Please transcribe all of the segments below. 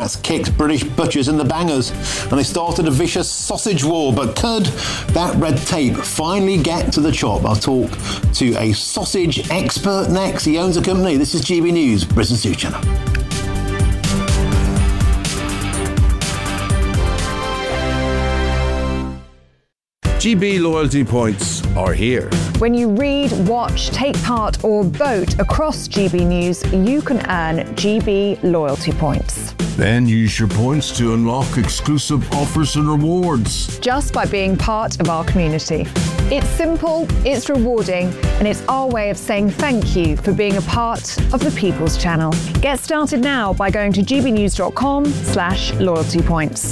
That's kicked British butchers in the bangers, and they started a vicious sausage war. But could that red tape finally get to the chop? I'll talk to a sausage expert next. He owns a company. This is GB News, Britain's News Channel. GB loyalty points are here. When you read, watch, take part or vote across GB News, you can earn GB loyalty points. Then use your points to unlock exclusive offers and rewards. Just by being part of our community. It's simple, it's rewarding, and it's our way of saying thank you for being a part of the People's Channel. Get started now by going to gbnews.com/loyalty points.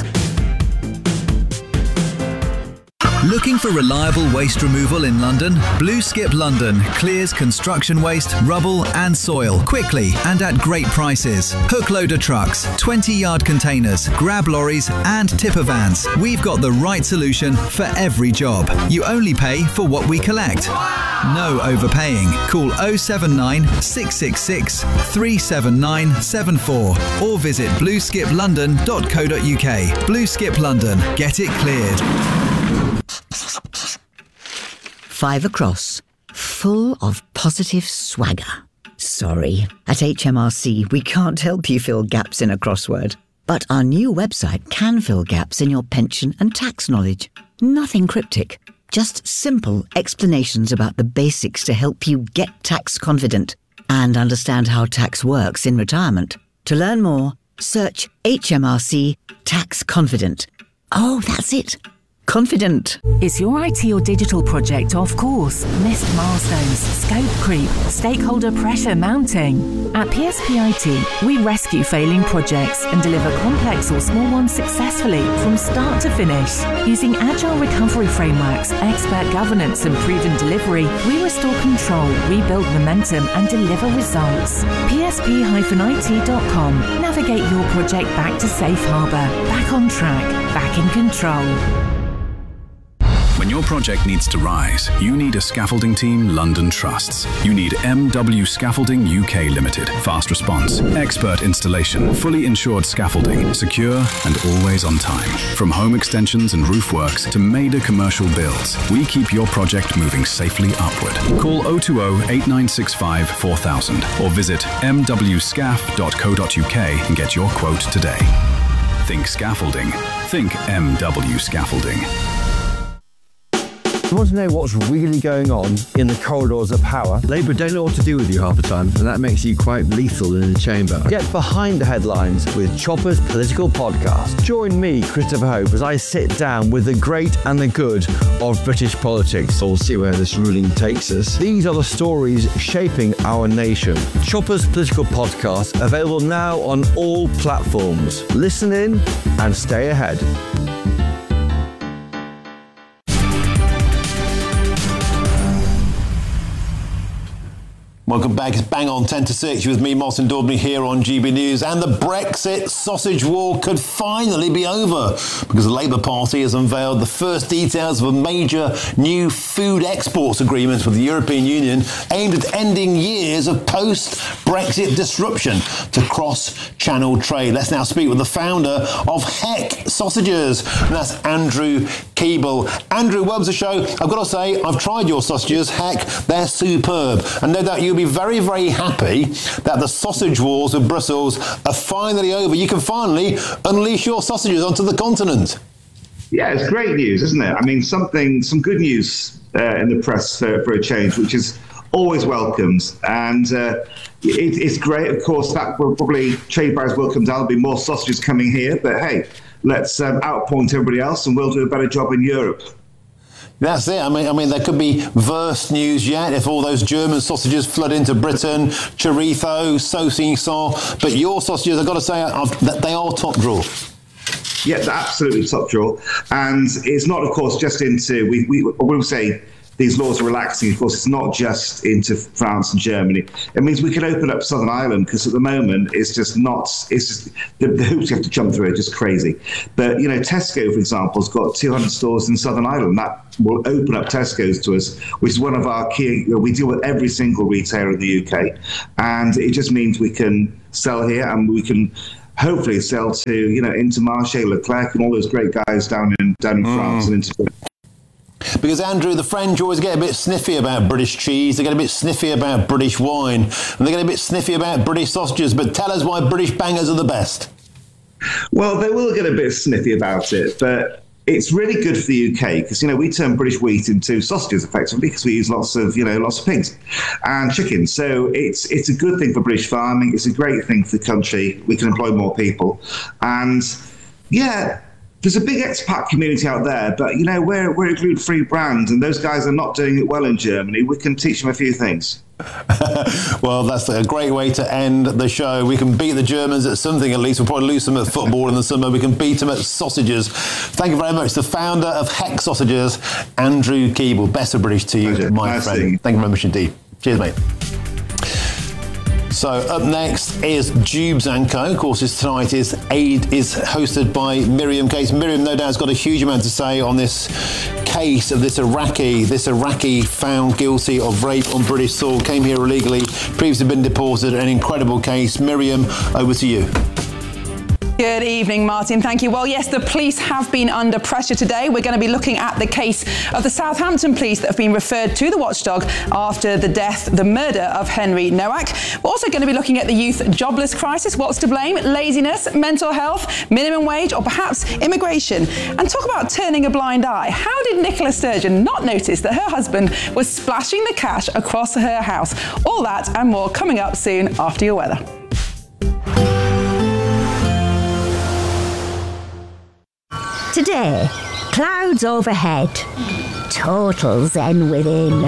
Looking for reliable waste removal in London? Blue Skip London clears construction waste, rubble and soil quickly and at great prices. Hook loader trucks, 20-yard containers, grab lorries and tipper vans. We've got the right solution for every job. You only pay for what we collect. No overpaying. Call 079 666 37974 or visit blueskiplondon.co.uk. Blue Skip London. Get it cleared. 5 across, full of positive swagger. Sorry, at HMRC we can't help you fill gaps in a crossword. But our new website can fill gaps in your pension and tax knowledge. Nothing cryptic, just simple explanations about the basics to help you get tax confident and understand how tax works in retirement. To learn more, search HMRC Tax Confident. Oh, that's it. Confident. Is your IT or digital project off course? Missed milestones, scope creep, stakeholder pressure mounting? At PSP IT, we rescue failing projects and deliver complex or small ones successfully from start to finish. Using agile recovery frameworks, expert governance and proven delivery, we restore control, rebuild momentum and deliver results. PSP-IT.com. Navigate your project back to safe harbour, back on track, back in control. When your project needs to rise, you need a scaffolding team London trusts. You need MW Scaffolding UK Limited. Fast response, expert installation, fully insured scaffolding, secure and always on time. From home extensions and roof works to major commercial builds, we keep your project moving safely upward. Call 020 8965 4000 or visit mwscaf.co.uk and get your quote today. Think scaffolding. Think MW Scaffolding. You want to know what's really going on in the corridors of power? Labour don't know what to do with you half the time, and that makes you quite lethal in the chamber. Get behind the headlines with Chopper's Political Podcast. Join me, Christopher Hope, as I sit down with the great and the good of British politics. We'll see where this ruling takes us. These are the stories shaping our nation. Chopper's Political Podcast, available now on all platforms. Listen in and stay ahead. Welcome back. It's bang on 10 to 6 with me, Martin Daubney, here on GB News. And the Brexit sausage war could finally be over because the Labour Party has unveiled the first details of a major new food exports agreement with the European Union aimed at ending years of post-Brexit disruption to cross-channel trade. Let's now speak with the founder of Heck Sausages, and that's Andrew Keeble. Andrew, welcome to the show. I've got to say, I've tried your sausages. Heck, they're superb. And no doubt you'll be very, very happy that the sausage wars of Brussels are finally over. You can finally unleash your sausages onto the continent. Yeah, it's great news, isn't it? I mean, some good news in the press for a change, which is always welcomed. And it's great, of course, that will probably trade barriers will come down. There'll be more sausages coming here. But hey, let's outpoint everybody else and we'll do a better job in Europe. That's it. I mean, there could be worse news yet if all those German sausages flood into Britain, chorizo, saucisson. But your sausages, I've got to say, they are top drawer. Yeah, they're absolutely top drawer. And it's not, of course, just into, we will say, these laws are relaxing. Of course, it's not just into France and Germany. It means we can open up Southern Ireland because at the moment it's just the hoops you have to jump through are just crazy. But, you know, Tesco, for example, has got 200 stores in Southern Ireland. That will open up Tesco's to us, which is one of our key, we deal with every single retailer in the UK. And it just means we can sell here and we can hopefully sell to, Intermarché, Leclerc, and all those great guys down in France and into. Because, Andrew, the French always get a bit sniffy about British cheese, they get a bit sniffy about British wine, and they get a bit sniffy about British sausages. But tell us why British bangers are the best. Well, they will get a bit sniffy about it, but it's really good for the UK because, we turn British wheat into sausages effectively because we use lots of pigs and chickens. So it's a good thing for British farming. It's a great thing for the country. We can employ more people. And, there's a big expat community out there, but, we're a gluten-free brand, and those guys are not doing it well in Germany. We can teach them a few things. Well, that's a great way to end the show. We can beat the Germans at something, at least. We'll probably lose them at football in the summer. We can beat them at sausages. Thank you very much. The founder of Heck Sausages, Andrew Keeble. Best of British to you, my friend. Thank you very much indeed. Cheers, mate. So up next is Jubes & Co. Of course, tonight is hosted by Miriam Case. Miriam, no doubt, has got a huge amount to say on this case of this Iraqi found guilty of rape on British soil, came here illegally, previously been deported. An incredible case. Miriam, over to you. Good evening, Martin. Thank you. Well, yes, the police have been under pressure today. We're going to be looking at the case of the Southampton police that have been referred to the watchdog after the murder of Henry Nowak. We're also going to be looking at the youth jobless crisis. What's to blame? Laziness, mental health, minimum wage, or perhaps immigration? And talk about turning a blind eye. How did Nicola Sturgeon not notice that her husband was splashing the cash across her house? All that and more coming up soon after your weather. Today, clouds overhead, total zen within.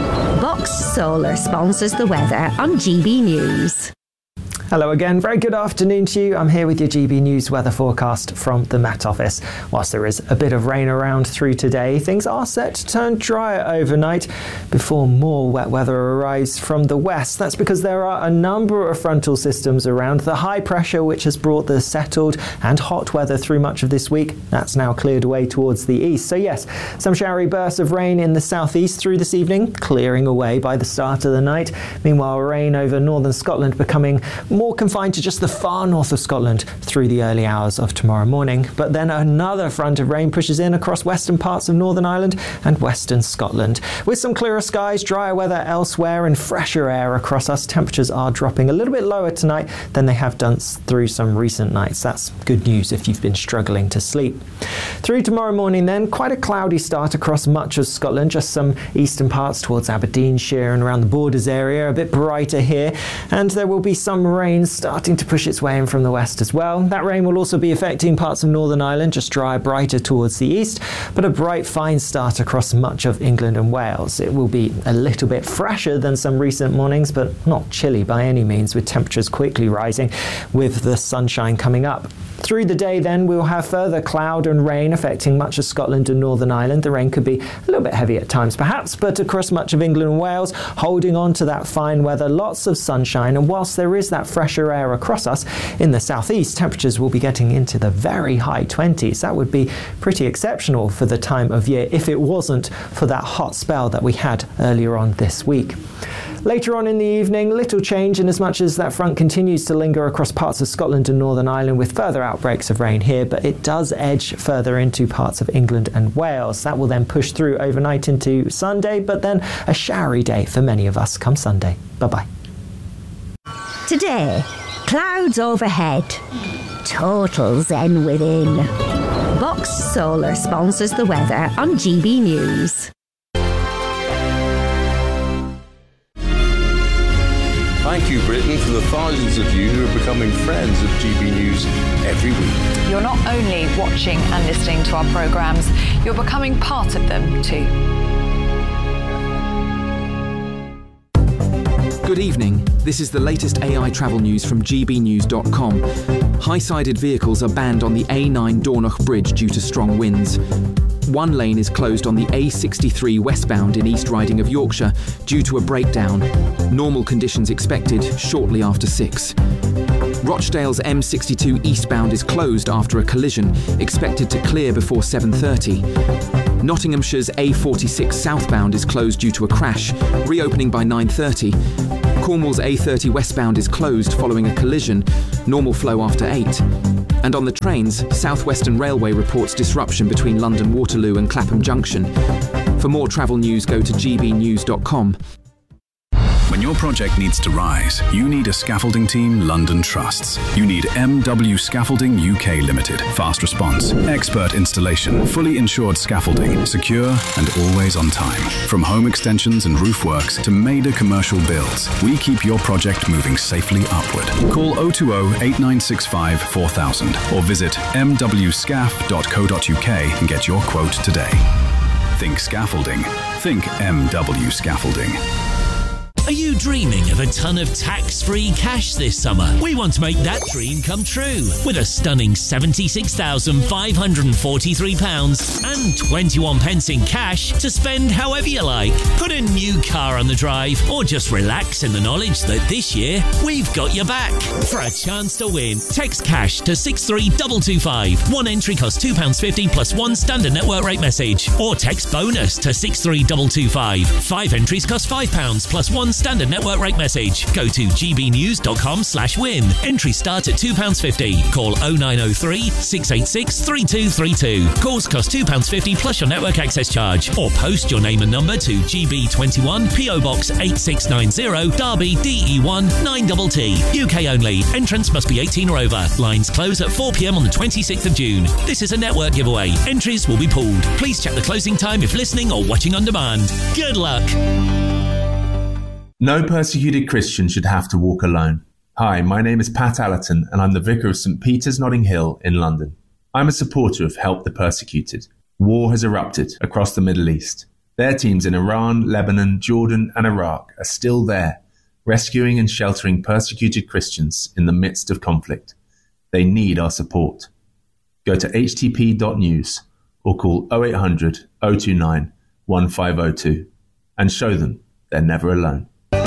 Box Solar sponsors the weather on GB News. Hello again, very good afternoon to you. I'm here with your GB News weather forecast from the Met Office. Whilst there is a bit of rain around through today, things are set to turn drier overnight before more wet weather arrives from the west. That's because there are a number of frontal systems around. The high pressure, which has brought the settled and hot weather through much of this week, that's now cleared away towards the east. So yes, some showery bursts of rain in the southeast through this evening, clearing away by the start of the night. Meanwhile, rain over northern Scotland becoming more confined to just the far north of Scotland through the early hours of tomorrow morning. But then another front of rain pushes in across western parts of Northern Ireland and western Scotland. With some clearer skies, drier weather elsewhere and fresher air across us, temperatures are dropping a little bit lower tonight than they have done through some recent nights. That's good news if you've been struggling to sleep. Through tomorrow morning then, quite a cloudy start across much of Scotland, just some eastern parts towards Aberdeenshire and around the Borders area, a bit brighter here, and there will be some rain starting to push its way in from the west as well. That rain will also be affecting parts of Northern Ireland, just drier, brighter towards the east, but a bright, fine start across much of England and Wales. It will be a little bit fresher than some recent mornings, but not chilly by any means, with temperatures quickly rising with the sunshine coming up. Through the day then, we'll have further cloud and rain affecting much of Scotland and Northern Ireland. The rain could be a little bit heavy at times perhaps, but across much of England and Wales, holding on to that fine weather, lots of sunshine, and whilst there is that fresher air across us, in the southeast, temperatures will be getting into the very high 20s. That would be pretty exceptional for the time of year if it wasn't for that hot spell that we had earlier on this week. Later on in the evening, little change in as much as that front continues to linger across parts of Scotland and Northern Ireland with further outbreaks of rain here, but it does edge further into parts of England and Wales. That will then push through overnight into Sunday, but then a showery day for many of us come Sunday. Bye-bye. Today, clouds overhead, total zen within. Box Solar sponsors the weather on GB News. Thank you, Britain, for the thousands of you who are becoming friends of GB News every week. You're not only watching and listening to our programmes, you're becoming part of them too. Good evening. This is the latest AI travel news from gbnews.com. High-sided vehicles are banned on the A9 Dornoch Bridge due to strong winds. One lane is closed on the A63 westbound in East Riding of Yorkshire due to a breakdown. Normal conditions expected shortly after 6. Rochdale's M62 eastbound is closed after a collision, expected to clear before 7:30. Nottinghamshire's A46 southbound is closed due to a crash, reopening by 9:30. Cornwall's A30 westbound is closed following a collision, normal flow after 8. And on the trains, South Western Railway reports disruption between London Waterloo and Clapham Junction. For more travel news, go to gbnews.com. When your project needs to rise, you need a scaffolding team London trusts. You need MW Scaffolding UK Limited. Fast response, expert installation, fully insured scaffolding, secure and always on time. From home extensions and roof works to major commercial builds, we keep your project moving safely upward. Call 020 8965 4000 or visit mwscaf.co.uk and get your quote today. Think scaffolding. Think MW Scaffolding. Are you dreaming of a ton of tax-free cash this summer? We want to make that dream come true with a stunning £76,543 and 21 pence in cash to spend however you like. Put a new car on the drive or just relax in the knowledge that this year we've got your back. For a chance to win, text cash to 63225. One entry costs £2.50 plus one standard network rate message. Or text bonus to 63225. 5 entries cost £5 plus one standard network rate message. Go to gbnews.com/win. Entries start at £2.50. Call 0903 686 3232. Calls cost £2.50 plus your network access charge. Or post your name and number to GB21 PO Box 8690 Derby DE1 9TT. UK only. Entrance must be 18 or over. Lines close at 4 p.m. on the 26th of June. This is a network giveaway. Entries will be pooled. Please check the closing time if listening or watching on demand. Good luck. No persecuted Christian should have to walk alone. Hi, my name is Pat Allerton and I'm the Vicar of St Peter's Notting Hill in London. I'm a supporter of Help the Persecuted. War has erupted across the Middle East. Their teams in Iran, Lebanon, Jordan and Iraq are still there, rescuing and sheltering persecuted Christians in the midst of conflict. They need our support. Go to htp.news or call 0800 029 1502 and show them they're never alone.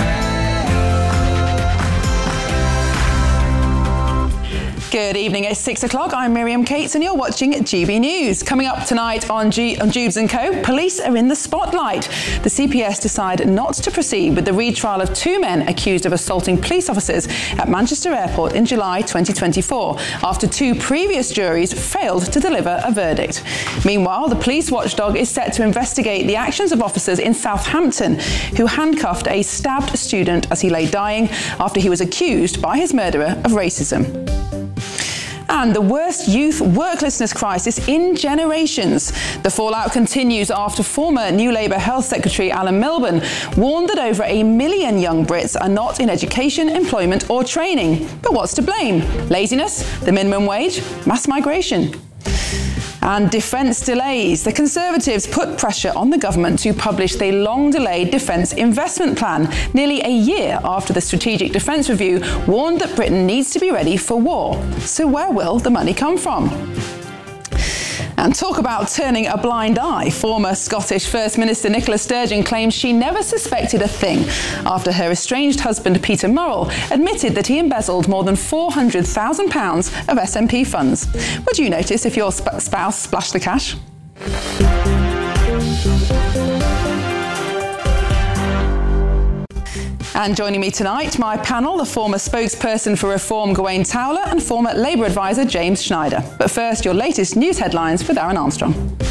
Good evening, it's 6 o'clock. I'm Miriam Cates and you're watching GB News. Coming up tonight on Jubes & Co, police are in the spotlight. The CPS decide not to proceed with the retrial of 2 men accused of assaulting police officers at Manchester Airport in July 2024, after 2 previous juries failed to deliver a verdict. Meanwhile, the police watchdog is set to investigate the actions of officers in Southampton who handcuffed a stabbed student as he lay dying after he was accused by his murderer of racism. And the worst youth worklessness crisis in generations. The fallout continues after former New Labour Health Secretary Alan Milburn warned that over 1 million young Brits are not in education, employment or training. But what's to blame? Laziness? The minimum wage? Mass migration? And defence delays. The Conservatives put pressure on the government to publish the long-delayed defence investment plan, nearly a year after the Strategic Defence Review warned that Britain needs to be ready for war. So where will the money come from? And talk about turning a blind eye. Former Scottish First Minister Nicola Sturgeon claims she never suspected a thing after her estranged husband Peter Murrell admitted that he embezzled more than £400,000 of SNP funds. Would you notice if your spouse splashed the cash? And joining me tonight, my panel, the former spokesperson for Reform Gawain Towler and former Labour advisor James Schneider. But first, your latest news headlines with Aaron Armstrong.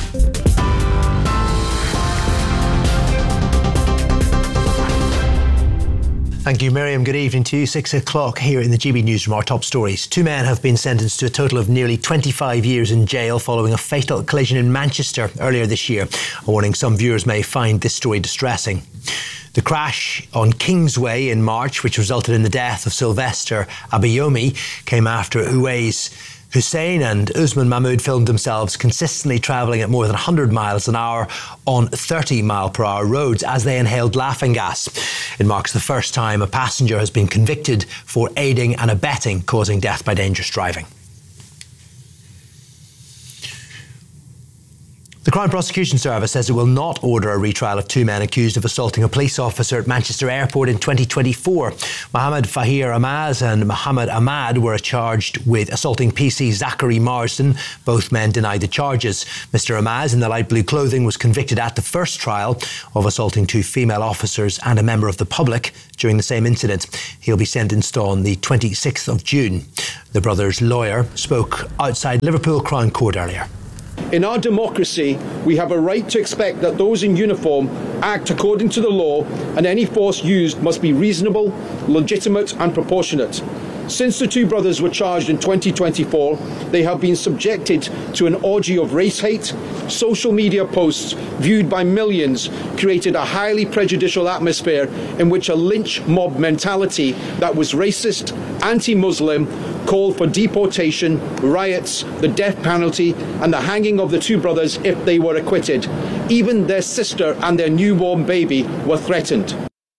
Thank you, Miriam. Good evening to you. 6 o'clock here in the GB Newsroom. Our top stories. 2 men have been sentenced to a total of nearly 25 years in jail following a fatal collision in Manchester earlier this year. A warning some viewers may find this story distressing. The crash on Kingsway in March, which resulted in the death of Sylvester Abayomi, came after Uwais Hussein and Usman Mahmood filmed themselves consistently travelling at more than 100 miles an hour on 30-mile-per-hour roads as they inhaled laughing gas. It marks the first time a passenger has been convicted for aiding and abetting causing death by dangerous driving. The Crown Prosecution Service says it will not order a retrial of two men accused of assaulting a police officer at Manchester Airport in 2024. Mohammed Fahir Amaz and Mohammed Ahmad were charged with assaulting PC Zachary Marsden. Both men denied the charges. Mr Amaz, in the light blue clothing, was convicted at the first trial of assaulting two female officers and a member of the public during the same incident. He'll be sentenced on the 26th of June. The brothers' lawyer spoke outside Liverpool Crown Court earlier. In our democracy, we have a right to expect that those in uniform act according to the law, and any force used must be reasonable, legitimate and proportionate. Since the two brothers were charged in 2024, they have been subjected to an orgy of race hate. Social media posts viewed by millions created a highly prejudicial atmosphere in which a lynch mob mentality that was racist, anti-Muslim, called for deportation, riots, the death penalty and the hanging of the two brothers if they were acquitted. Even their sister and their newborn baby were threatened.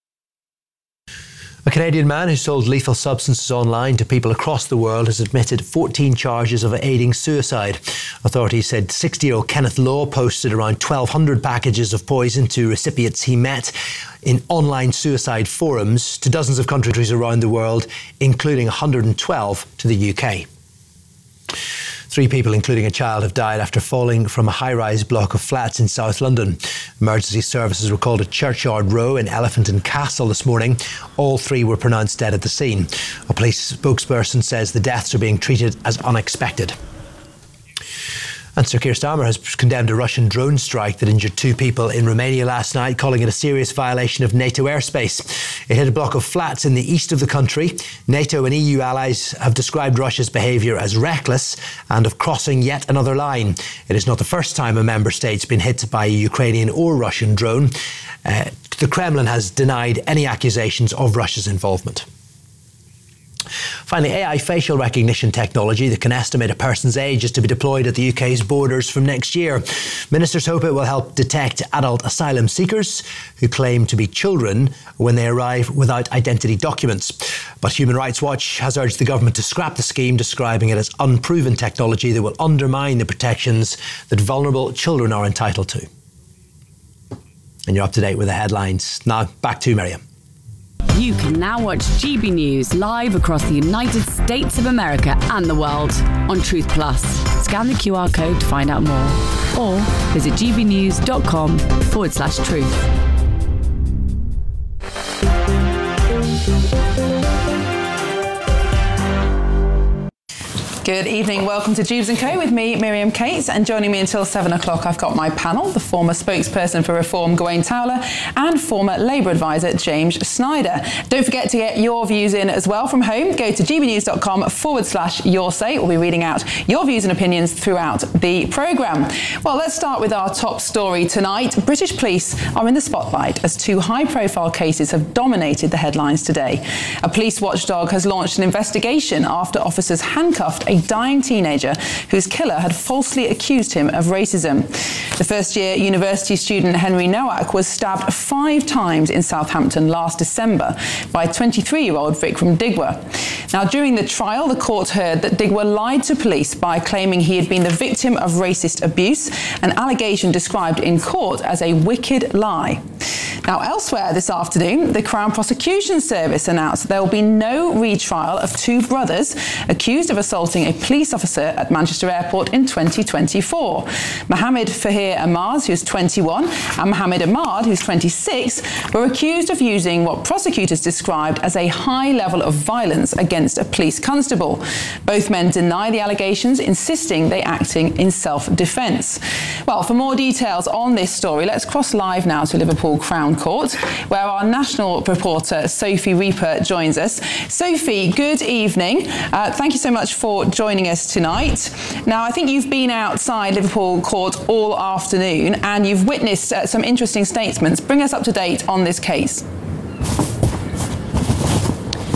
A Canadian man who sold lethal substances online to people across the world has admitted 14 charges of aiding suicide. Authorities said 60-year-old Kenneth Law posted around 1,200 packages of poison to recipients he met in online suicide forums to dozens of countries around the world, including 112 to the UK. 3 people, including a child, have died after falling from a high-rise block of flats in South London. Emergency services were called at Churchyard Row in Elephant and Castle this morning. All 3 were pronounced dead at the scene. A police spokesperson says the deaths are being treated as unexpected. And Sir Keir Starmer has condemned a Russian drone strike that injured 2 people in Romania last night, calling it a serious violation of NATO airspace. It hit a block of flats in the east of the country. NATO and EU allies have described Russia's behaviour as reckless and of crossing yet another line. It is not the first time a member state's been hit by a Ukrainian or Russian drone. The Kremlin has denied any accusations of Russia's involvement. Finally, AI facial recognition technology that can estimate a person's age is to be deployed at the UK's borders from next year. Ministers hope it will help detect adult asylum seekers who claim to be children when they arrive without identity documents. But Human Rights Watch has urged the government to scrap the scheme, describing it as unproven technology that will undermine the protections that vulnerable children are entitled to. And you're up to date with the headlines. Now, back to Miriam. You can now watch GB News live across the United States of America and the world on Truth Plus. Scan the QR code to find out more or visit gbnews.com/truth. Good evening, welcome to Jubes & Co with me, Miriam Cates, and joining me until 7 o'clock I've got my panel, the former spokesperson for Reform, Gawain Towler, and former Labour advisor, James Snyder. Don't forget to get your views in as well from home. Go to gbnews.com/your say. We'll be reading out your views and opinions throughout the programme. Well, let's start with our top story tonight. British police are in the spotlight as 2 high-profile cases have dominated the headlines today. A police watchdog has launched an investigation after officers handcuffed a dying teenager whose killer had falsely accused him of racism. The first-year university student Henry Nowak was stabbed 5 times in Southampton last December by 23-year-old Vikram Digwa. Now, during the trial, the court heard that Digwa lied to police by claiming he had been the victim of racist abuse, an allegation described in court as a wicked lie. Now, elsewhere this afternoon, the Crown Prosecution Service announced there will be no retrial of 2 brothers accused of assaulting a police officer at Manchester Airport in 2024. Mohammed Fahir Amaz, who's 21, and Mohammed Ahmad, who's 26, were accused of using what prosecutors described as a high level of violence against a police constable. Both men deny the allegations, insisting they acting in self-defence. Well, for more details on this story, let's cross live now to Liverpool Crown Court, where our national reporter Sophie Reaper joins us. Sophie, good evening. Thank you so much for joining us tonight. Now, I think you've been outside Liverpool Court all afternoon and you've witnessed some interesting statements. Bring us up to date on this case.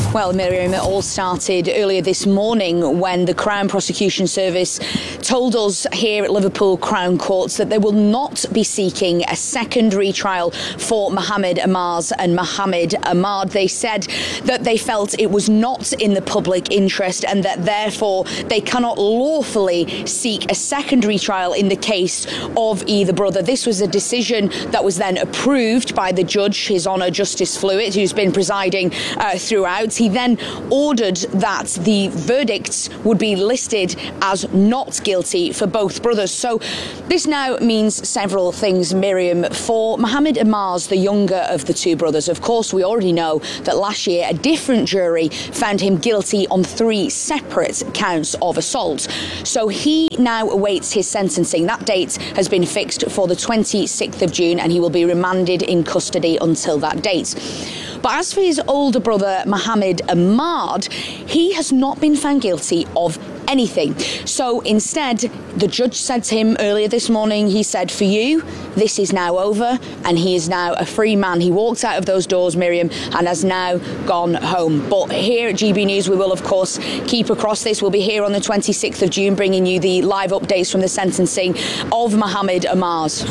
Well, Miriam, it all started earlier this morning when the Crown Prosecution Service told us here at Liverpool Crown Courts that they will not be seeking a second retrial for Mohammed Amars and Mohammed Ahmad. They said that they felt it was not in the public interest and that therefore they cannot lawfully seek a second retrial in the case of either brother. This was a decision that was then approved by the judge, His Honour Justice Fluitt, who's been presiding throughout. He then ordered that the verdicts would be listed as not guilty for both brothers. So this now means several things, Miriam. For Mohammed Amars, the younger of the two brothers, of course, we already know that last year a different jury found him guilty on 3 separate counts of assault. So he now awaits his sentencing. That date has been fixed for the 26th of June and he will be remanded in custody until that date. But as for his older brother, Mohammed Ahmad, he has not been found guilty of anything. So instead, the judge said to him earlier this morning, he said, for you, this is now over, and he is now a free man. He walked out of those doors, Miriam, and has now gone home. But here at GB News, we will, of course, keep across this. We'll be here on the 26th of June, bringing you the live updates from the sentencing of Mohammed Amars.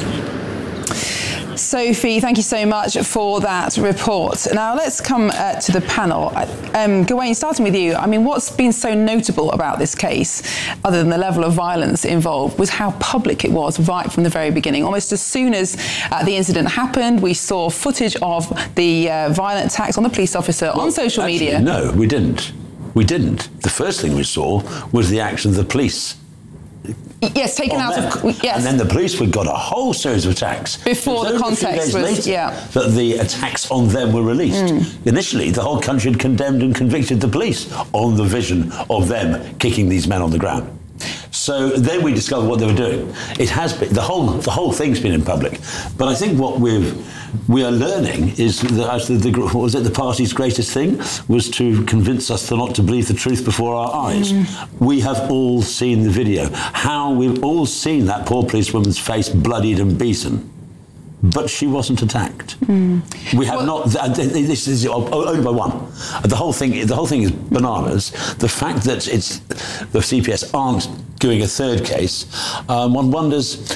Sophie, thank you so much for that report. Now let's come to the panel. Gawain, starting with you, I mean, what's been so notable about this case, other than the level of violence involved, was how public it was right from the very beginning. Almost as soon as the incident happened, we saw footage of the violent attacks on the police officer on social media. No, we didn't. We didn't. The first thing we saw was the action of the police. Yes, taken out of... Yes. And then the police got a whole series of attacks. Before the context was... that the attacks on them were released. Initially, the whole country had condemned and convicted the police on the vision of them kicking these men on the ground. So then we discovered what they were doing. It has been, the whole thing's been in public. But I think what we are learning is that what was it, the party's greatest thing was to convince us not to believe the truth before our eyes. We have all seen the video. How we've all seen that poor policewoman's face bloodied and beaten. But she wasn't attacked. We have not. This is only by one. The whole thing is bananas. The fact that the CPS aren't doing a third case, one wonders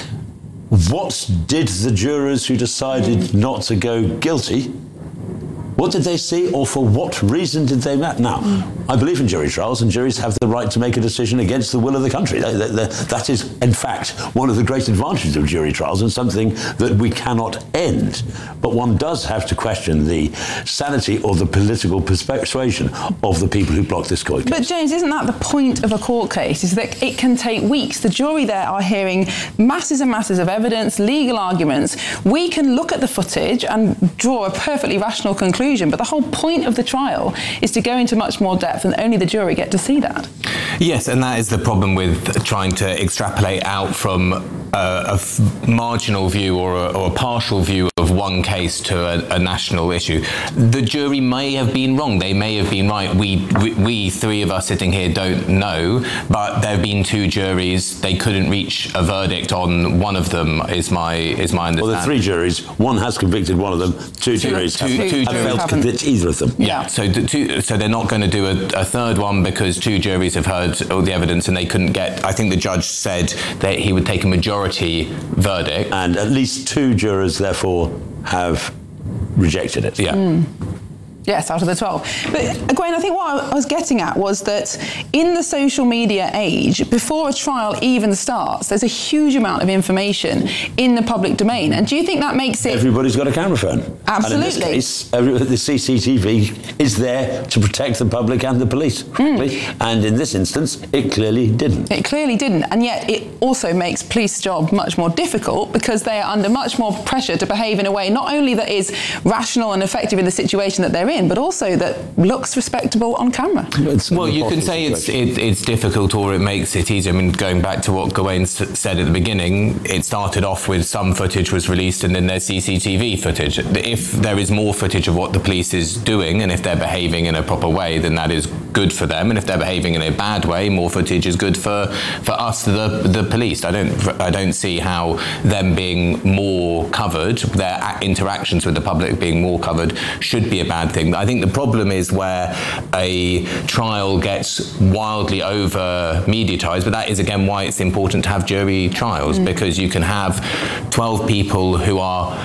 what did the jurors who decided not to go guilty? What did they see, or for what reason did they not? Now, I believe in jury trials, and juries have the right to make a decision against the will of the country. That is, in fact, one of the great advantages of jury trials, and something that we cannot end. But one does have to question the sanity or the political persuasion of the people who blocked this court case. But James, isn't that the point of a court case, is that it can take weeks? The jury there are hearing masses and masses of evidence, legal arguments. We can look at the footage and draw a perfectly rational conclusion, but the whole point of the trial is to go into much more depth, and only the jury get to see that. Yes, and that is the problem with trying to extrapolate out from a marginal view or a partial view of one case to a national issue. The jury may have been wrong. They may have been right. We three of us sitting here don't know, but there have been 2 juries. They couldn't reach a verdict on one of them, is my understanding. Well, there are 3 juries. One has convicted one of them. 2 juries have failed to convict either of them. Yeah. So they're not going to do a third one because 2 juries have heard all the evidence and they couldn't get. I think the judge said that he would take a majority verdict, and at least 2 jurors therefore have rejected it. Yeah. Yes, out of the 12. But, Gwen, I think what I was getting at was that in the social media age, before a trial even starts, there's a huge amount of information in the public domain. And do you think that makes it... Everybody's got a camera phone. Absolutely. And in this case, the CCTV is there to protect the public and the police. And in this instance, it clearly didn't. It clearly didn't. And yet it also makes police job much more difficult because they are under much more pressure to behave in a way not only that is rational and effective in the situation that they're in, but also that looks respectable on camera. Well, you can say it's difficult or it makes it easier. I mean, going back to what Gawain said at the beginning, it started off with some footage was released and then there's CCTV footage. If there is more footage of what the police is doing and if they're behaving in a proper way, then that is good for them, and if they're behaving in a bad way, more footage is good for us, the police. I don't see how them being more covered, their interactions with the public being more covered, should be a bad thing. I think the problem is where a trial gets wildly over mediatised, but that is again why it's important to have jury trials, because you can have 12 people who are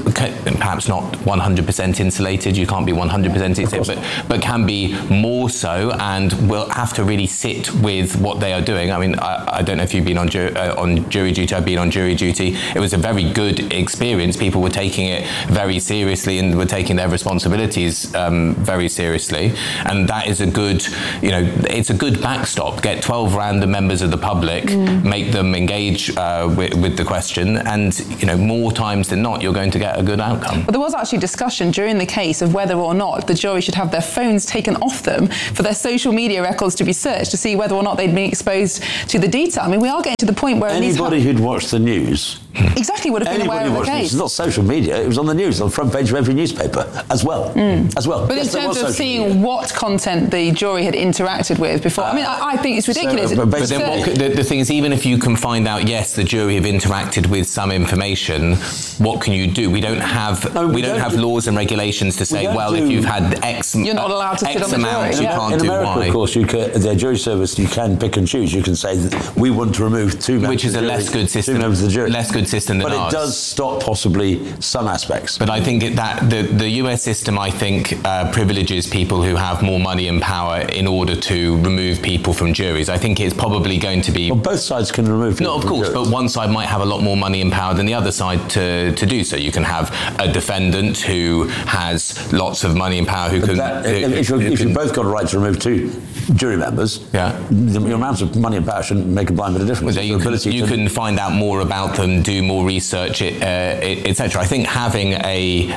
perhaps not 100% insulated, you can't be 100% insulated, but can be more so, and will have to really sit with what they are doing. I mean, I don't know if you've been on jury duty. I've been on jury duty. It was a very good experience. People were taking it very seriously and were taking their responsibilities very seriously, and that is a good, it's a good backstop. Get 12 random members of the public, make them engage with the question, and more times than not, you're going to get a good outcome. But there was actually discussion during the case of whether or not the jury should have their phones taken off them for their social media records to be searched to see whether or not they'd been exposed to the detail. I mean, we are getting to the point where anybody who'd watched the news exactly would have been aware of the case. It's not social media, it was on the news, on the front page of every newspaper as well. But yes, in terms of seeing what content the jury had interacted with before, I think it's ridiculous. But then the thing is, even if you can find out, yes, the jury have interacted with some information, what can you do? We don't have laws and regulations to say, well, if you've had X, you're not allowed to sit on the jury. You can't do America, Y. Of course, their jury service, you can pick and choose. You can say that we want to remove two members, which is a less good system. Less good system than ours. But it does stop possibly some aspects. But I think that the US system, I think, privileges people who have more money and power in order to remove people from juries. I think it's probably going to be... Well, both sides can remove people. No, of course, but one side might have a lot more money and power than the other side to do so. You can have a defendant who has lots of money and power who can... If you've both got a right to remove two jury members, your amount of money and power shouldn't make a blind bit of difference. Well, you can find out more about them, do more research, etc. I think having a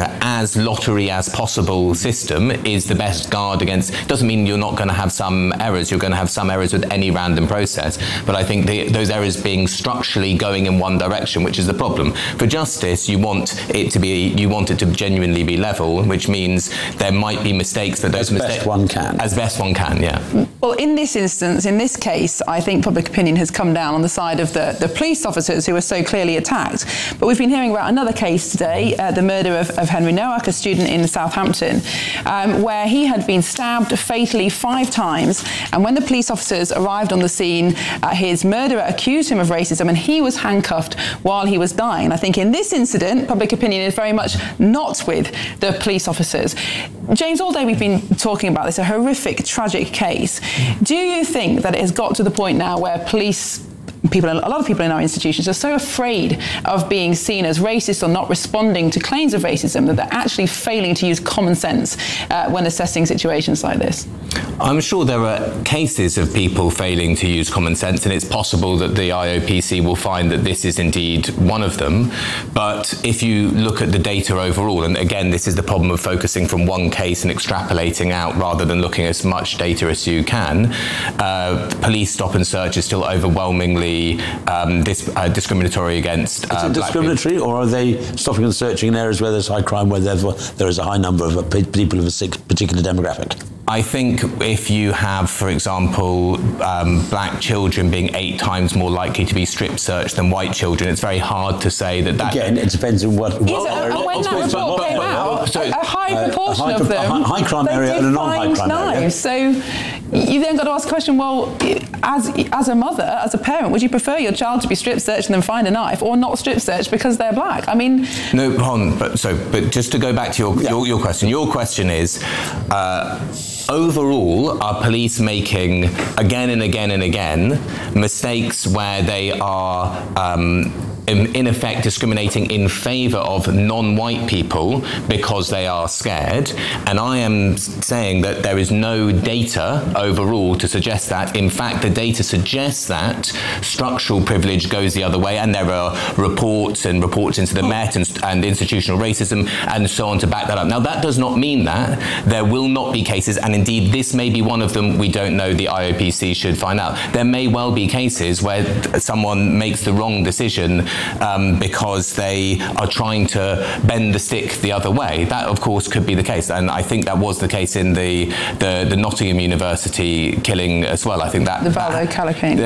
as lottery as possible system is the best guard against. Doesn't mean you're not going to have some errors. You're going to have some errors with any random process. But I think those errors being structurally going in one direction, which is the problem. For justice, you want it to genuinely be level, which means there might be mistakes, but those mistakes as best one can. Yeah. Well, in this instance, in this case, I think public opinion has come down on the side of the police officers who were so clearly attacked. But we've been hearing about another case today, the murder of Henry Nowak, a student in Southampton, where he had been stabbed fatally 5 times. And when the police officers arrived on the scene, his murderer accused him of racism, and he was handcuffed while he was dying. And I think in this incident, public opinion is very much not with the police officers. James, all day we've been talking about this, a horrific, tragic case. Do you think that it has got to the point now where a lot of people in our institutions are so afraid of being seen as racist or not responding to claims of racism that they're actually failing to use common sense when assessing situations like this? I'm sure there are cases of people failing to use common sense, and it's possible that the IOPC will find that this is indeed one of them. But if you look at the data overall, and again, this is the problem of focusing from one case and extrapolating out rather than looking at as much data as you can, police stop and search is still overwhelmingly discriminatory against Is it discriminatory, or are they stopping and searching in areas where there's high crime, where there is a high number of people of a particular demographic? I think if you have, for example, black children being 8 times more likely to be strip searched than white children, it's very hard to say that... Again, it depends on what... When that report came out, a high proportion of them, high crime area and a non-high crime area. So you then got to ask the question, well, as a mother, as a parent, would you prefer your child to be strip searched and then find a knife, or not strip searched because they're black? I mean... No, but just to go back to your question. Your question is... overall, are police making again and again and again mistakes where they are in effect discriminating in favour of non-white people because they are scared? And I am saying that there is no data overall to suggest that. In fact, the data suggests that structural privilege goes the other way, and there are reports into the Met and institutional racism and so on to back that up. Now, that does not mean that there will not be cases, and indeed this may be one of them. We don't know. The IOPC should find out. There may well be cases where someone makes the wrong decision because they are trying to bend the stick the other way. That, of course, could be the case, and I think that was the case in the Nottingham University killing as well. I think that the Valdo Calacane.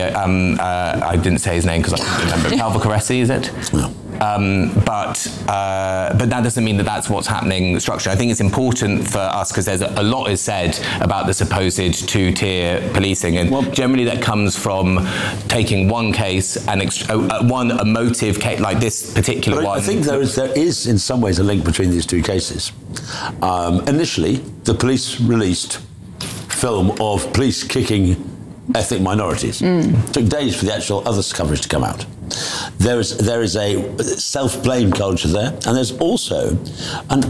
I didn't say his name because I couldn't remember. Calvo Caresi, is it? No. But that doesn't mean that that's what's happening structurally. I think it's important for us because there's a lot is said about the supposed two-tier policing, and generally that comes from taking one case and one emotive case like this particular one. I think there is in some ways a link between these two cases. Initially, the police released film of police kicking ethnic minorities. It took days for the actual other coverage to come out. There is a self-blame culture there, and there's also, and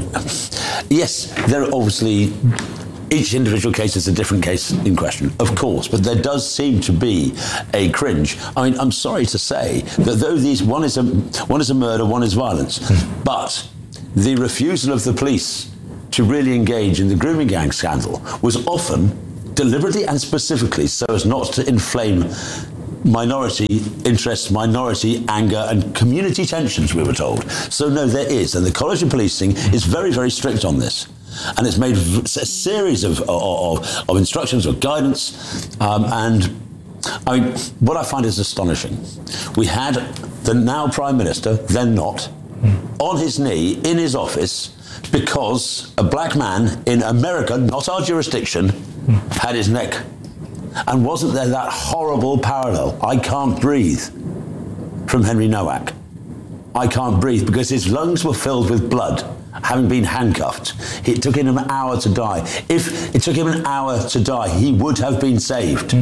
yes, there are obviously each individual case is a different case in question, of course, but there does seem to be a cringe. I mean, I'm sorry to say that though one is a murder, one is violence, but the refusal of the police to really engage in the grooming gang scandal was often deliberately and specifically so as not to inflame minority interests, minority anger and community tensions, we were told. So no, there is, and the College of Policing is very, very strict on this. And it's made a series of instructions or guidance, and I mean, what I find is astonishing. We had the now Prime Minister, then not, on his knee in his office because a black man in America, not our jurisdiction, had his neck. And wasn't there that horrible parallel? I can't breathe from Henry Nowak. I can't breathe because his lungs were filled with blood, having been handcuffed. It took him an hour to die. If it took him an hour to die, he would have been saved.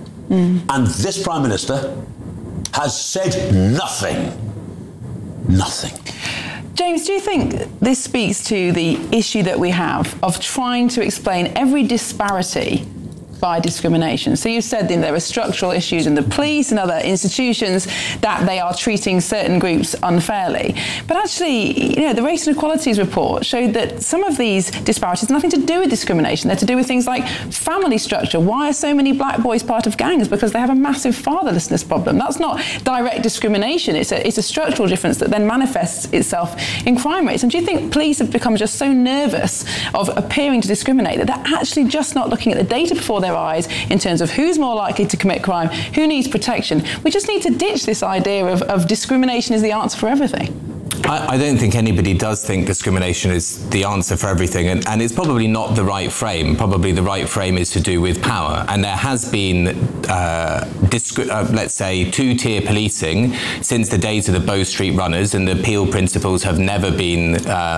And this Prime Minister has said nothing. Nothing. James, do you think this speaks to the issue that we have of trying to explain every disparity by discrimination? So you said there are structural issues in the police and other institutions that they are treating certain groups unfairly. But actually, the Race and Equalities report showed that some of these disparities have nothing to do with discrimination. They're to do with things like family structure. Why are so many black boys part of gangs? Because they have a massive fatherlessness problem. That's not direct discrimination. It's a structural difference that then manifests itself in crime rates. And do you think police have become just so nervous of appearing to discriminate that they're actually just not looking at the data before their eyes in terms of who's more likely to commit crime, who needs protection? We just need to ditch this idea of discrimination is the answer for everything. I don't think anybody does think discrimination is the answer for everything, and it's probably not the right frame. Probably the right frame is to do with power, and there has been, let's say, two-tier policing since the days of the Bow Street Runners, and the Peel principles have never been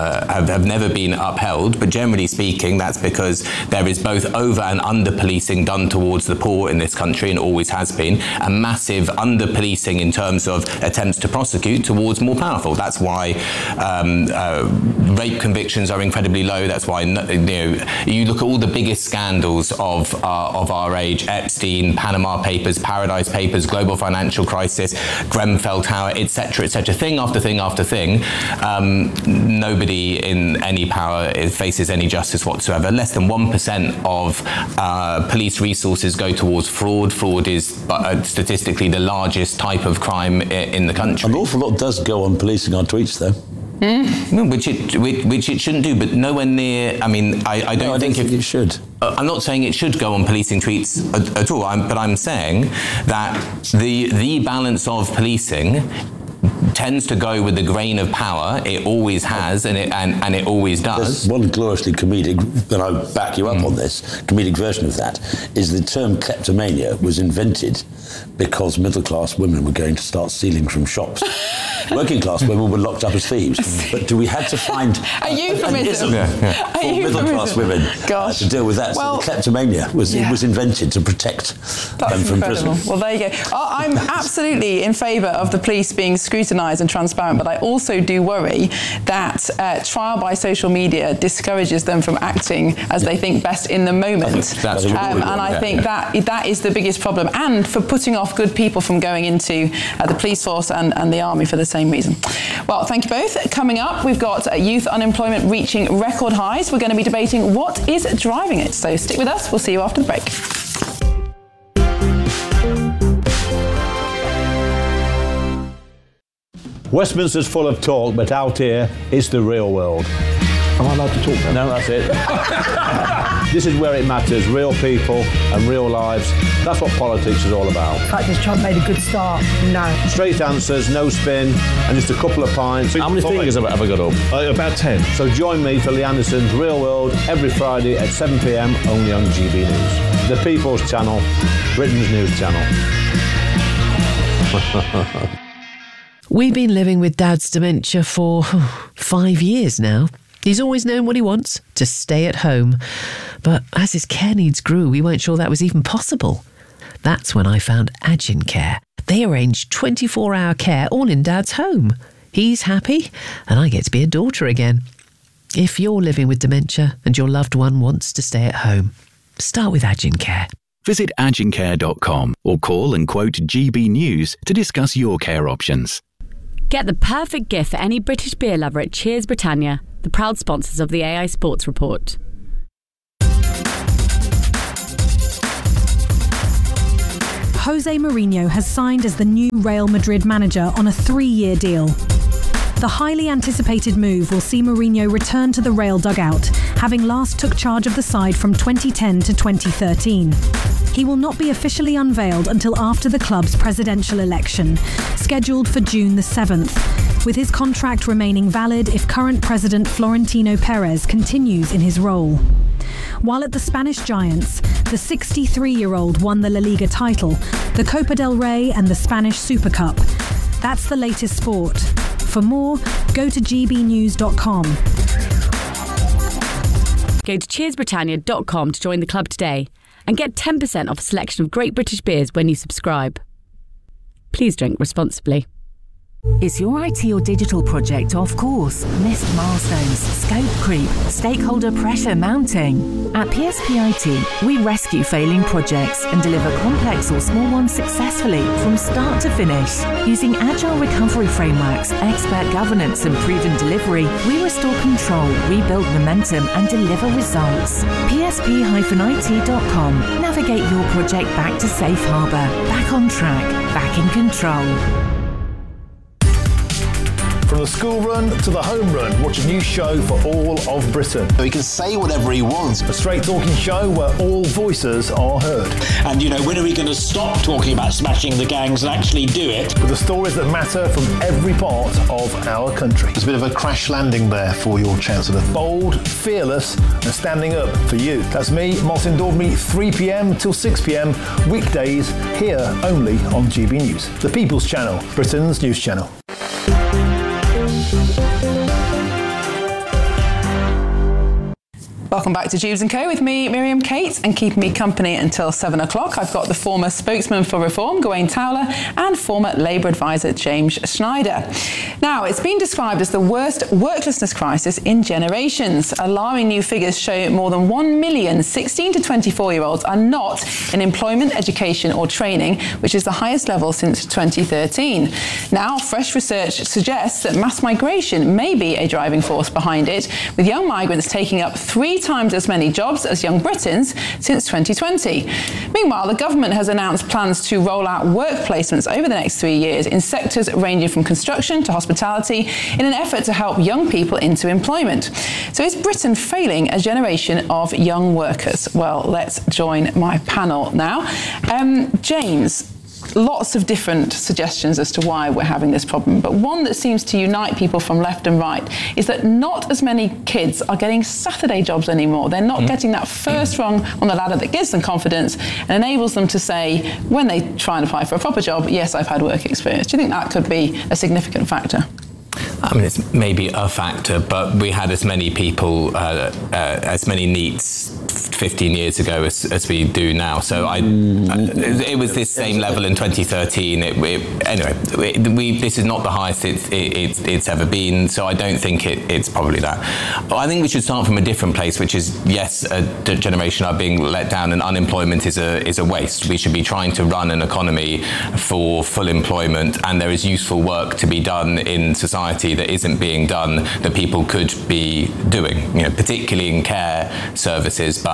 upheld. But generally speaking, that's because there is both over and under policing done towards the poor in this country, and always has been, and massive under policing in terms of attempts to prosecute towards more powerful. That's why rape convictions are incredibly low. That's why you look at all the biggest scandals of our age: Epstein, Panama Papers, Paradise Papers, global financial crisis, Grenfell Tower, etc., etc. Thing after thing after thing. Nobody in any power faces any justice whatsoever. Less than 1% of police resources go towards fraud. Fraud is statistically the largest type of crime in the country. An awful lot does go on policing our tweets, though. Which it shouldn't do, but nowhere near. I mean, I don't think it should. I'm not saying it should go on policing tweets at all. But I'm saying that the balance of policing tends to go with the grain of power. It always has, and it always does. There's one gloriously comedic, and I'll back you up on this, comedic version of that, is the term kleptomania was invented because middle-class women were going to start stealing from shops. Working-class women were locked up as thieves. But we had to find an ism for middle-class women to deal with that. Well, so the kleptomania was invented to protect them from prison. Well, there you go. I'm absolutely in favour of the police being scrutinised and transparent, but I also do worry that trial by social media discourages them from acting as they think best in the moment. And I think that is the biggest problem, and for putting off good people from going into the police force and the army for the same reason. Well, thank you both. Coming up, we've got youth unemployment reaching record highs. We're going to be debating what is driving it. So stick with us. We'll see you after the break. Westminster's full of talk, but out here, it's the real world. Am I allowed to talk now? No, that's it. This is where it matters, real people and real lives. That's what politics is all about. The fact is Trump made a good start. No. Straight answers, no spin, and just a couple of pints. How many fingers have I got up? About 10. So join me for Lee Anderson's Real World every Friday at 7 p.m, only on GB News. The People's Channel, Britain's news channel. We've been living with Dad's dementia for 5 years now. He's always known what he wants, to stay at home. But as his care needs grew, we weren't sure that was even possible. That's when I found Agin Care. They arrange 24-hour care all in Dad's home. He's happy, and I get to be a daughter again. If you're living with dementia and your loved one wants to stay at home, start with Agin Care. Visit agincare.com or call and quote GB News to discuss your care options. Get the perfect gift for any British beer lover at Cheers Britannia, the proud sponsors of the AI Sports Report. Jose Mourinho has signed as the new Real Madrid manager on a 3-year deal. The highly anticipated move will see Mourinho return to the Real dugout, having last took charge of the side from 2010 to 2013. He will not be officially unveiled until after the club's presidential election, scheduled for June the 7th, with his contract remaining valid if current president Florentino Perez continues in his role. While at the Spanish Giants, the 63-year-old won the La Liga title, the Copa del Rey and the Spanish Super Cup. That's the latest sport. For more, go to gbnews.com. Go to cheersbritannia.com to join the club today and get 10% off a selection of great British beers when you subscribe. Please drink responsibly. Is your IT or digital project off course? Missed milestones, scope creep, stakeholder pressure mounting? At PSPIT, we rescue failing projects and deliver complex or small ones successfully from start to finish. Using agile recovery frameworks, expert governance and proven delivery, we restore control, rebuild momentum and deliver results. PSP-IT.com. Navigate your project back to safe harbour, back on track, back in control. From the school run to the home run, watch a new show for all of Britain. He can say whatever he wants. A straight talking show where all voices are heard. And, when are we going to stop talking about smashing the gangs and actually do it? With the stories that matter from every part of our country. There's a bit of a crash landing there for your Chancellor. Bold, fearless and standing up for you. That's me, Martin Daubney, 3 p.m. till 6 p.m. weekdays here only on GB News. The People's Channel, Britain's news channel. Welcome back to Jeeves & Co. with me, Miriam Kate, and keeping me company until 7 o'clock. I've got the former spokesman for Reform, Gawain Towler, and former Labour advisor, James Schneider. Now, it's been described as the worst worklessness crisis in generations. Alarming new figures show more than 1 million 16 to 24-year-olds are not in employment, education or training, which is the highest level since 2013. Now, fresh research suggests that mass migration may be a driving force behind it, with young migrants taking up 3 times as many jobs as young Britons since 2020. Meanwhile, the government has announced plans to roll out work placements over the next 3 years in sectors ranging from construction to hospitality in an effort to help young people into employment. So is Britain failing a generation of young workers? Well, let's join my panel now. James, lots of different suggestions as to why we're having this problem, but one that seems to unite people from left and right is that not as many kids are getting Saturday jobs anymore. They're not getting that first rung on the ladder that gives them confidence and enables them to say, when they try and apply for a proper job, yes, I've had work experience. Do you think that could be a significant factor? I mean, it's maybe a factor, but we had as many people, as many NEETs 15 years ago as we do now. So it was this same level in 2013. This is not the highest it's ever been. So I don't think it's probably that. I think we should start from a different place, which is, yes, a generation are being let down, and unemployment is a waste. We should be trying to run an economy for full employment, and there is useful work to be done in society that isn't being done that people could be doing, particularly in care services, but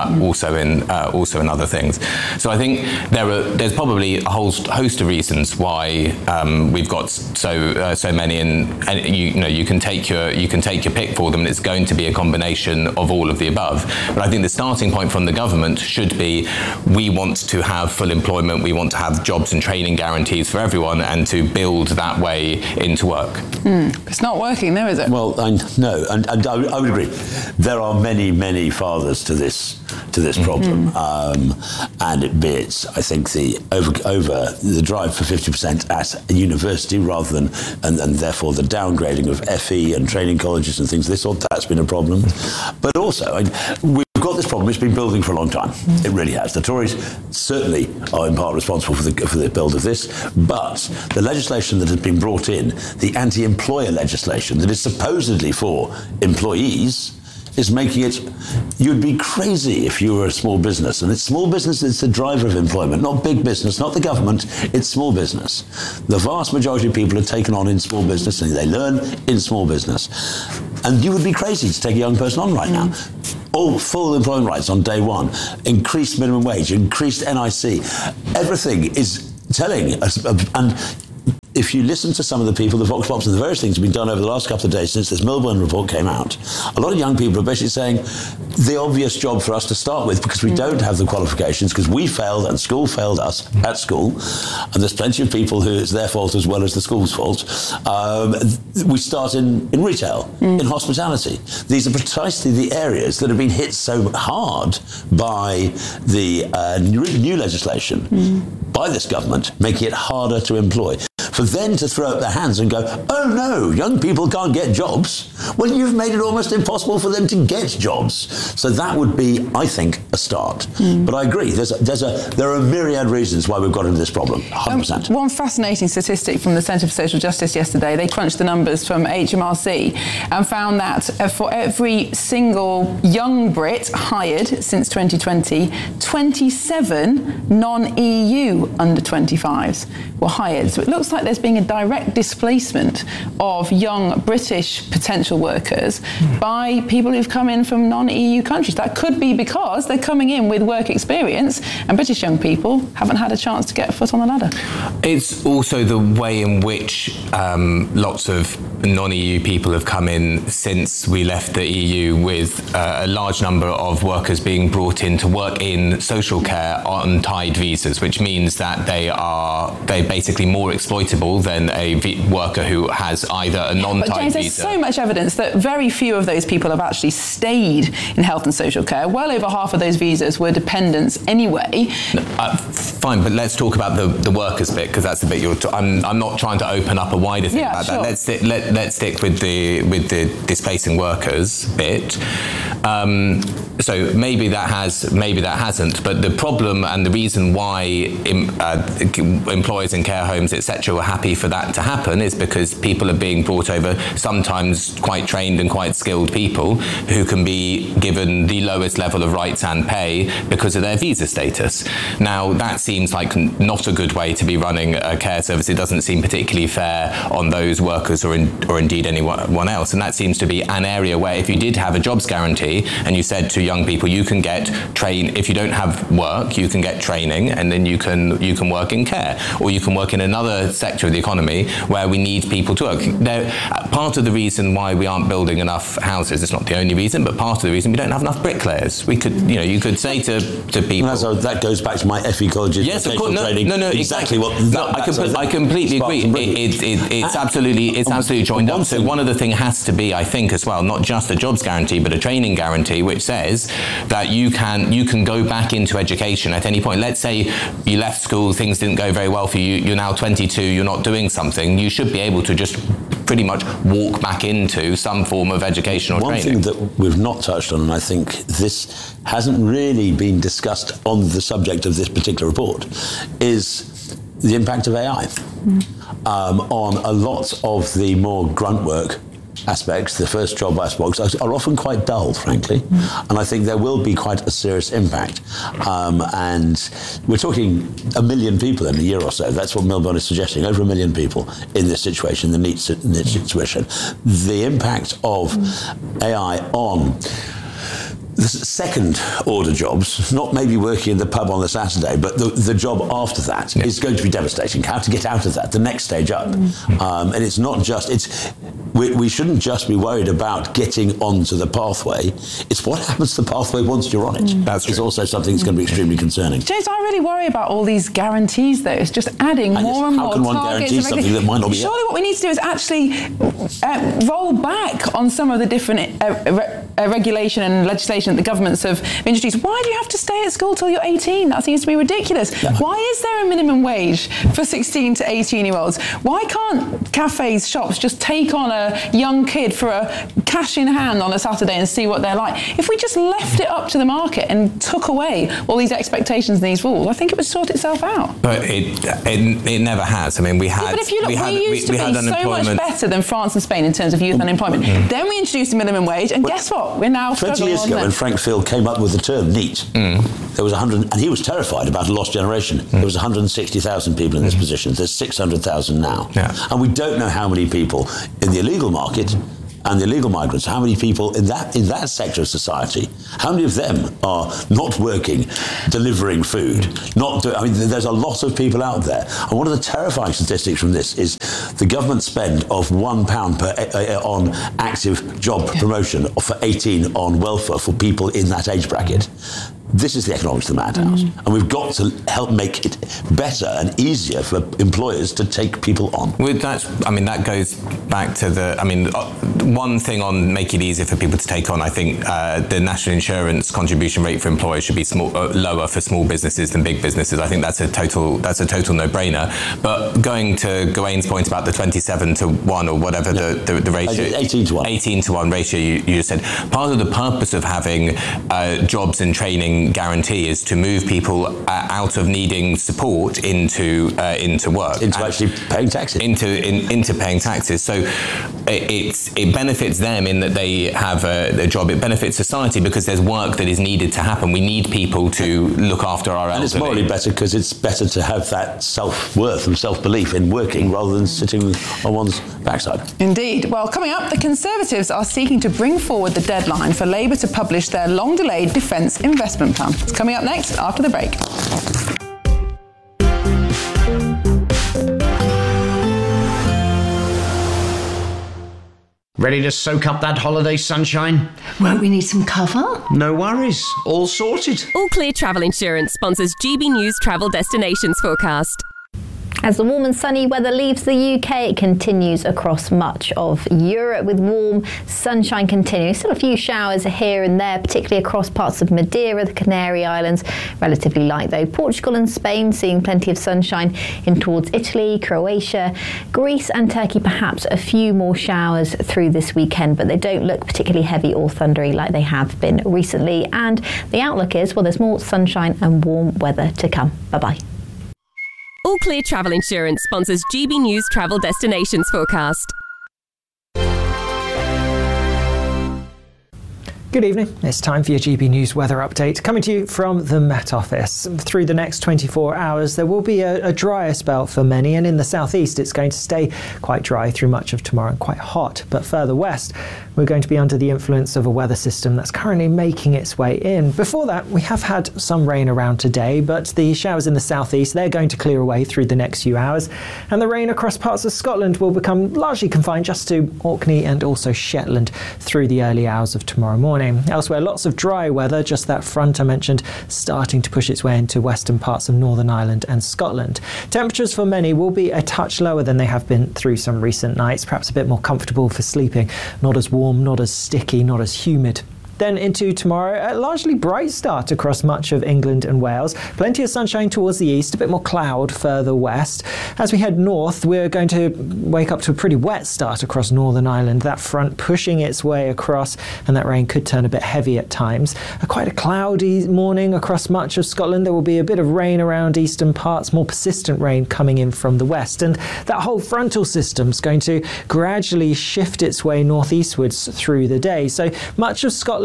also in other things. So I think there's probably a whole host of reasons why we've got so many, and you can take your pick for them, and it's going to be a combination of all of the above. But I think the starting point from the government should be, we want to have full employment, we want to have jobs and training guarantees for everyone, and to build that way into work. It's not working, though, is it? Well, no, and I would agree. There are many fathers to this problem, and it beats, I think, the over the drive for 50% at a university rather than, and therefore the downgrading of FE and training colleges and things. That's been a problem, but also we've got this problem. It's been building for a long time. It really has. The Tories certainly are in part responsible for the build of this, but the legislation that has been brought in, the anti-employer legislation that is supposedly for employees, is making it, you'd be crazy if you were a small business. And it's small business that's the driver of employment, not big business, not the government, it's small business. The vast majority of people are taken on in small business, and they learn in small business. And you would be crazy to take a young person on right now. All full employment rights on day one, increased minimum wage, increased NIC. Everything is telling us, and if you listen to some of the people, the Vox Pops and the various things have been done over the last couple of days since this Milburn report came out, a lot of young people are basically saying the obvious job for us to start with, because we don't have the qualifications, because we failed and school failed us at school, and there's plenty of people who it's their fault as well as the school's fault. We start in retail, in hospitality. These are precisely the areas that have been hit so hard by the new legislation by this government, making it harder to employ. For them to throw up their hands and go, oh no, young people can't get jobs. Well, you've made it almost impossible for them to get jobs. So that would be, I think, a start. But I agree, there are a myriad reasons why we've got into this problem, 100%. One fascinating statistic from the Centre for Social Justice yesterday, they crunched the numbers from HMRC and found that for every single young Brit hired since 2020, 27 non-EU under 25s were hired. So it looks like there's been a direct displacement of young British potential workers by people who've come in from non-EU countries. That could be because they're coming in with work experience, and British young people haven't had a chance to get a foot on the ladder. It's also the way in which lots of non-EU people have come in since we left the EU, with a large number of workers being brought in to work in social care on tied visas, which means that they're basically more exploitable than a worker who has either a non-tied But James, visa. there's so much evidence that very few of those people have actually stayed in health and social care. Well over half of those visas were dependents anyway. Fine, but let's talk about the workers bit, because that's the bit I'm not trying to open up a wider thing about that. Let's stick with the displacing workers bit. So maybe that hasn't. But the problem and the reason why employers in care homes, etc., were happy for that to happen is because people are being brought over, sometimes quite trained and quite skilled people who can be given the lowest level of rights and pay because of their visa status. Now, that seems like not a good way to be running a care service. It doesn't seem particularly fair on those workers or indeed anyone else. And that seems to be an area where if you did have a jobs guarantee and you said to young people, you can get if you don't have work, you can get training, and then you can work in care, or you can work in another sector of the economy where we need people to work. Part of the reason why we aren't building enough houses, it's not the only reason, but part of the reason we don't have enough bricklayers. We could, you could say to people. So that goes back to my FE colleges. Yes, of course. Training. No, exactly. I completely agree. It's absolutely joined up. So one of the things has to be, I think, as well, not just a jobs guarantee, but a training guarantee, which says that you can go back into education at any point. Let's say you left school, things didn't go very well for you. You're now 22. You're not doing something. You should be able to just pretty much walk back into some form of education or training. One thing that we've not touched on, and I think this hasn't really been discussed on the subject of this particular report, is the impact of AI on a lot of the more grunt work aspects. The first job aspects are often quite dull, frankly, and I think there will be quite a serious impact. And we're talking 1 million people in a year or so. That's what Milburn is suggesting, over 1 million people in this situation, the NEET situation. The impact of AI on the second order jobs, not maybe working in the pub on the Saturday, but the job after that is going to be devastating. How to get out of that, the next stage up. And it's not just, we shouldn't just be worried about getting onto the pathway. It's what happens to the pathway once you're on it. That's also something that's going to be extremely concerning. James, I really worry about all these guarantees, though. It's just adding more and more targets. How can one guarantee something that might not be? Surely what we need to do is actually roll back on some of the different regulation and legislation that the governments have introduced. Why do you have to stay at school till you're 18? That seems to be ridiculous. Yeah. Why is there a minimum wage for 16 to 18-year-olds? Why can't cafes, shops just take on a young kid for a cash in hand on a Saturday and see what they're like? If we just left it up to the market and took away all these expectations and these rules, I think it would sort itself out. But it never has. I mean, we had... but if you look, we used to be so much better than France and Spain in terms of youth unemployment. Then we introduced a minimum wage, and guess what? We're now 20 years ago, when Frank Field came up with the term NEET, there was 100, and he was terrified about a lost generation. There was 160,000 people in this position. There's 600,000 now. Yeah. And we don't know how many people in the illegal market and the illegal migrants, how many people in that sector of society, how many of them are not working, delivering food, there's a lot of people out there. And one of the terrifying statistics from this is the government spend of £1 on active job promotion, or for 18 on welfare for people in that age bracket. This is the economics of the madhouse. And we've got to help make it better and easier for employers to take people on. That goes back to one thing on make it easier for people to take on. I think the national insurance contribution rate for employers should be lower for small businesses than big businesses. I think that's a total no-brainer. But going to Gawain's point about the 27 to 1 or whatever the ratio... 18 to 1. 18 to 1 ratio you just said. Part of the purpose of having jobs and training guarantee is to move people out of needing support into work, into actually paying taxes, into paying taxes. So it benefits them in that they have a job. It benefits society because there's work that is needed to happen. We need people to look after our elderly. And it's morally better because it's better to have that self-worth and self-belief in working rather than sitting on one's backside. Indeed. Well, coming up, the Conservatives are seeking to bring forward the deadline for Labour to publish their long-delayed defence investment plan. It's coming up next after the break. Ready to soak up that holiday sunshine? Won't we need some cover? No worries. All sorted. All Clear Travel Insurance sponsors GB News Travel Destinations Forecast. As the warm and sunny weather leaves the UK, it continues across much of Europe with warm sunshine continuing. Still a few showers here and there, particularly across parts of Madeira, the Canary Islands. Relatively light though. Portugal and Spain seeing plenty of sunshine in towards Italy, Croatia, Greece and Turkey. Perhaps a few more showers through this weekend, but they don't look particularly heavy or thundery like they have been recently. And the outlook is, well, there's more sunshine and warm weather to come. Bye-bye. All Clear Travel Insurance sponsors GB News Travel Destinations Forecast. Good evening. It's time for your GB News weather update, coming to you from the Met Office. Through the next 24 hours, there will be a drier spell for many, and in the southeast, it's going to stay quite dry through much of tomorrow and quite hot. But further west, we're going to be under the influence of a weather system that's currently making its way in. Before that, we have had some rain around today, but the showers in the southeast, they're going to clear away through the next few hours, and the rain across parts of Scotland will become largely confined just to Orkney and also Shetland through the early hours of tomorrow morning. Elsewhere, lots of dry weather, just that front I mentioned starting to push its way into western parts of Northern Ireland and Scotland. Temperatures for many will be a touch lower than they have been through some recent nights, perhaps a bit more comfortable for sleeping, not as warm, not as sticky, not as humid. Then into tomorrow, a largely bright start across much of England and Wales. Plenty of sunshine towards the east, a bit more cloud further west. As we head north, we're going to wake up to a pretty wet start across Northern Ireland. That front pushing its way across, and that rain could turn a bit heavy at times. Quite a cloudy morning across much of Scotland. There will be a bit of rain around eastern parts, more persistent rain coming in from the west. And that whole frontal system's going to gradually shift its way northeastwards through the day. So much of Scotland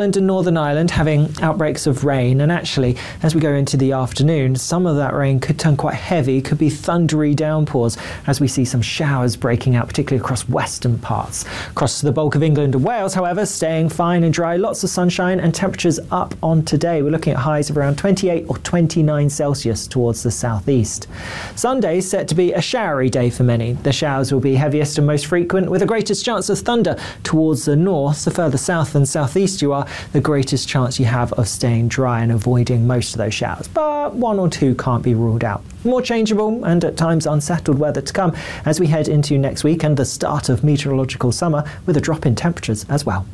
Scotland and Northern Ireland having outbreaks of rain, and actually, as we go into the afternoon, some of that rain could turn quite heavy, could be thundery downpours as we see some showers breaking out, particularly across western parts. Across the bulk of England and Wales, however, staying fine and dry, lots of sunshine and temperatures up on today. We're looking at highs of around 28 or 29 Celsius towards the southeast. Sunday is set to be a showery day for many. The showers will be heaviest and most frequent, with the greatest chance of thunder towards the north. The further south and southeast you are, the greatest chance you have of staying dry and avoiding most of those showers. But one or two can't be ruled out. More changeable and at times unsettled weather to come as we head into next week and the start of meteorological summer, with a drop in temperatures as well.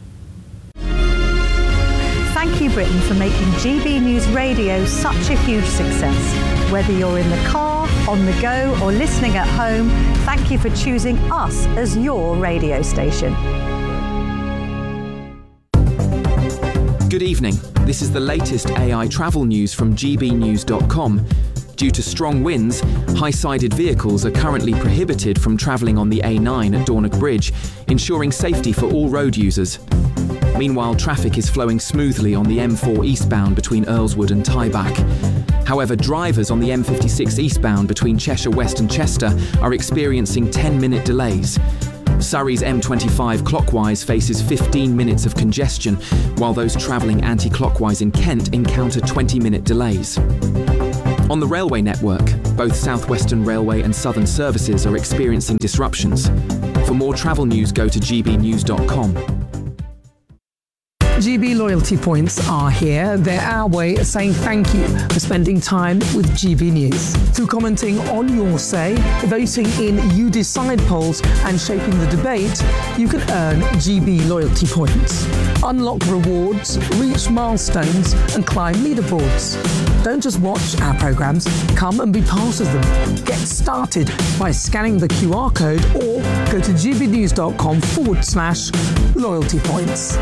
Thank you, Britain, for making GB News Radio such a huge success. Whether you're in the car, on the go, or listening at home, thank you for choosing us as your radio station. Good evening. This is the latest AI travel news from gbnews.com. Due to strong winds, high-sided vehicles are currently prohibited from travelling on the A9 at Dornoch Bridge, ensuring safety for all road users. Meanwhile, traffic is flowing smoothly on the M4 eastbound between Earlswood and Tyebach. However, drivers on the M56 eastbound between Cheshire West and Chester are experiencing 10-minute delays. Surrey's M25 clockwise faces 15 minutes of congestion, while those travelling anti-clockwise in Kent encounter 20-minute delays. On the railway network, both South Western Railway and Southern services are experiencing disruptions. For more travel news, go to gbnews.com. GB loyalty points are here. They're our way of saying thank you for spending time with GB News. Through commenting on your say, voting in You Decide polls and shaping the debate, you can earn GB loyalty points. Unlock rewards, reach milestones and climb leaderboards. Don't just watch our programmes, come and be part of them. Get started by scanning the QR code or go to gbnews.com/loyalty points.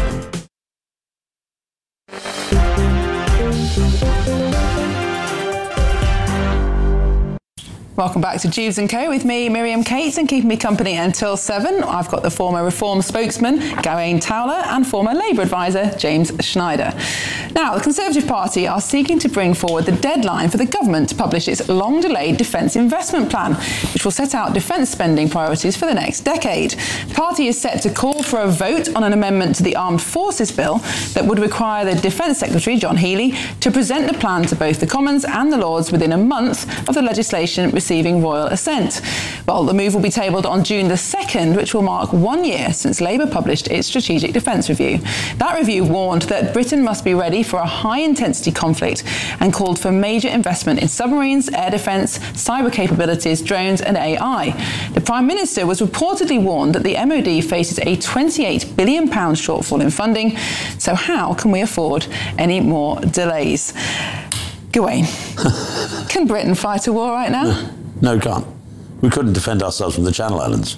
Welcome back to Jeeves & Co with me, Miriam Cates, and keeping me company until 7. I've got the former Reform spokesman, Gawain Towler, and former Labour advisor, James Schneider. Now, the Conservative Party are seeking to bring forward the deadline for the government to publish its long-delayed defence investment plan, which will set out defence spending priorities for the next decade. The party is set to call for a vote on an amendment to the Armed Forces Bill that would require the Defence Secretary, John Healey, to present the plan to both the Commons and the Lords within a month of the legislation receiving royal assent. Well, the move will be tabled on June the 2nd, which will mark 1 year since Labour published its Strategic Defence Review. That review warned that Britain must be ready for a high-intensity conflict and called for major investment in submarines, air defence, cyber capabilities, drones and AI. The Prime Minister was reportedly warned that the MOD faces a £28 billion shortfall in funding, so how can we afford any more delays? Gawain, can Britain fight a war right now? No, we can't. We couldn't defend ourselves from the Channel Islands.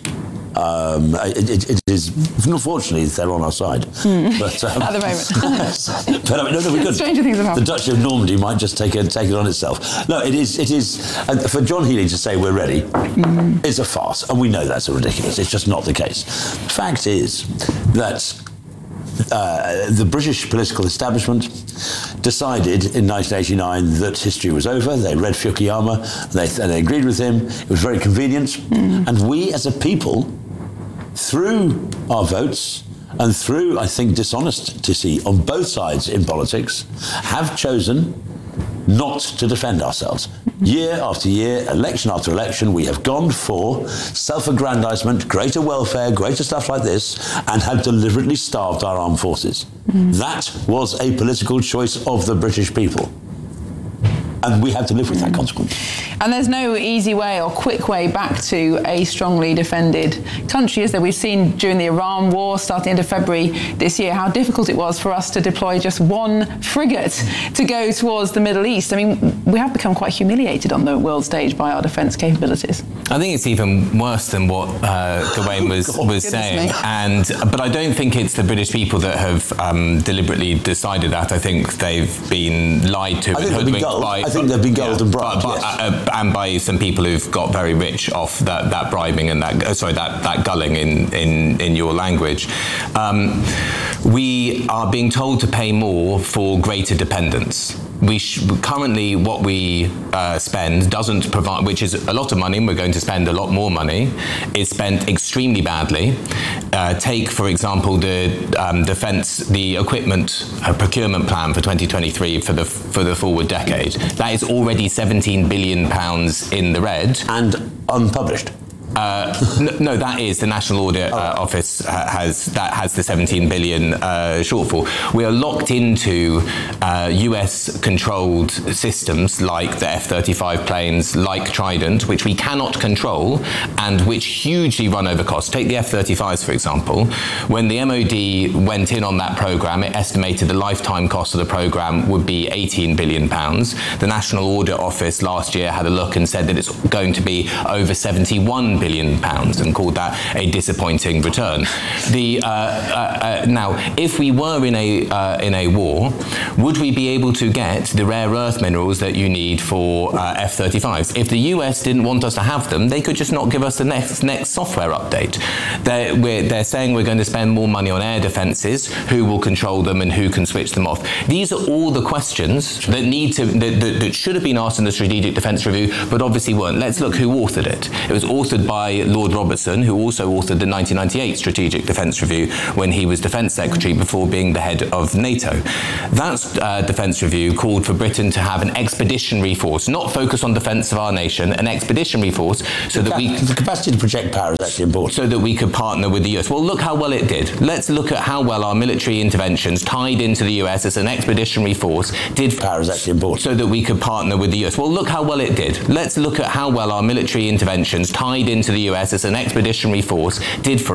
It is, unfortunately, they're on our side. But, at the moment. But I mean, no, we couldn't. Stranger things have happened. The Duchy of Normandy might just take it on itself. No, it is. For John Healey to say we're ready is a farce, and we know that's ridiculous. It's just not the case. The fact is that the British political establishment decided in 1989 that history was over. They read Fukuyama, and they agreed with him. It was very convenient. And we as a people, through our votes and through, I think, dishonesty on both sides in politics, have chosen not to defend ourselves. Year after year, election after election, we have gone for self-aggrandizement, greater welfare, greater stuff like this, and have deliberately starved our armed forces. That was a political choice of the British people. And we have to live with that consequence. And there's no easy way or quick way back to a strongly defended country, is there? We've seen during the Iran war starting into February this year how difficult it was for us to deploy just one frigate to go towards the Middle East. I mean, we have become quite humiliated on the world stage by our defence capabilities. I think it's even worse than what Gawain was saying. But I don't think it's the British people that have deliberately decided that. I think they've been lied to and hoodwinked by... I think they've been gold and bribed, and by some people who've got very rich off that bribing and that gulling in your language. we are being told to pay more for greater dependence. Currently, what we spend doesn't provide, which is a lot of money, and we're going to spend a lot more money, is spent extremely badly. Take, for example, the equipment procurement plan for 2023 for the forward decade. That is already £17 billion in the red and unpublished. No, that is the National Audit Office has the 17 billion shortfall. We are locked into US-controlled systems like the F-35 planes, like Trident, which we cannot control and which hugely run over costs. Take the F-35s, for example. When the MOD went in on that programme, it estimated the lifetime cost of the programme would be £18 billion. The National Audit Office last year had a look and said that it's going to be over £71 billion and called that a disappointing return. Now, if we were in a war, would we be able to get the rare earth minerals that you need for F-35s? If the US didn't want us to have them, they could just not give us the next software update. They're saying we're going to spend more money on air defences. Who will control them and who can switch them off? These are all the questions that that should have been asked in the Strategic Defence Review, but obviously weren't. Let's look who authored it. It was authored by Lord Robertson, who also authored the 1998 Strategic Defence Review when he was Defence Secretary before being the head of NATO. That Defence Review called for Britain to have an expeditionary force, not focus on defence of our nation, an expeditionary force, so that the capacity to project power is actually important. So that we could partner with the US. Well, look how well it did. Let's look at how well our military interventions tied into the US as an expeditionary force did. Power is actually important. So that we could partner with the US. Well, look how well it did. Let's look at how well our military interventions tied into the US as an expeditionary force did for